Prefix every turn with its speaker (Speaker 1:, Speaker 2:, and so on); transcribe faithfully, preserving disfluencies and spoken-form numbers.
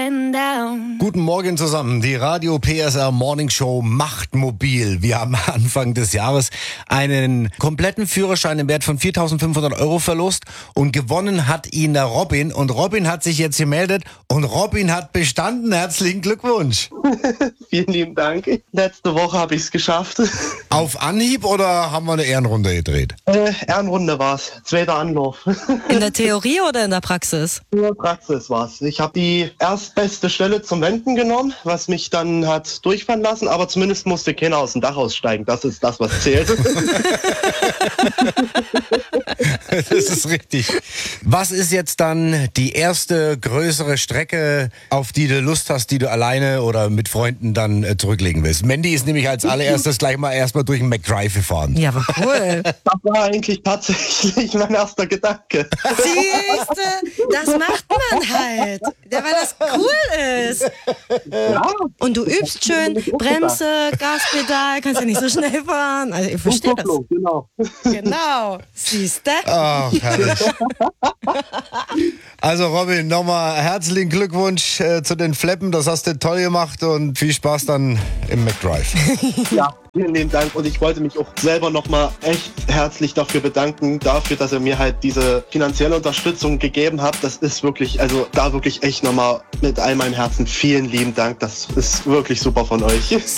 Speaker 1: getting down.
Speaker 2: Guten Morgen zusammen. Die Radio P S R Morning Show macht mobil. Wir haben Anfang des Jahres einen kompletten Führerschein im Wert von viertausendfünfhundert Euro verlost und gewonnen hat ihn der Robin. Und Robin hat sich jetzt gemeldet und Robin hat bestanden. Herzlichen Glückwunsch.
Speaker 3: Vielen lieben Dank. Letzte Woche habe ich es geschafft.
Speaker 2: Auf Anhieb oder haben wir eine Ehrenrunde gedreht?
Speaker 3: Äh, Ehrenrunde war's. Zweiter Anlauf.
Speaker 4: In der Theorie oder in der Praxis?
Speaker 3: In der Praxis war's. Ich habe die erstbeste Stelle zum Wenden genommen, was mich dann hat durchfahren lassen, aber zumindest musste keiner aus dem Dach aussteigen. Das ist das, was zählt.
Speaker 2: Das ist richtig. Was ist jetzt dann die erste größere Strecke, auf die du Lust hast, die du alleine oder mit Freunden dann äh, zurücklegen willst? Mandy ist nämlich als allererstes gleich mal erstmal durch den McDrive gefahren.
Speaker 4: Ja, aber cool.
Speaker 3: Das war eigentlich tatsächlich mein erster Gedanke.
Speaker 4: Siehste, das macht man halt. Ja, weil das cool ist.
Speaker 3: Ja.
Speaker 4: Und du übst schön, Bremse, Gaspedal, kannst ja nicht so schnell fahren. Also ich verstehe das.
Speaker 3: Genau.
Speaker 4: Genau. Siehste?
Speaker 2: Ach, herrlich. Also Robin, nochmal herzlichen Glückwunsch äh, zu den Fleppen. Das hast du toll gemacht und viel Spaß dann im McDrive.
Speaker 3: Ja, vielen lieben Dank. Und ich wollte mich auch selber nochmal echt herzlich dafür bedanken, dafür, dass ihr mir halt diese finanzielle Unterstützung gegeben habt. Das ist wirklich, also da wirklich echt nochmal mit all meinem Herzen vielen lieben Dank. Das ist wirklich super von euch.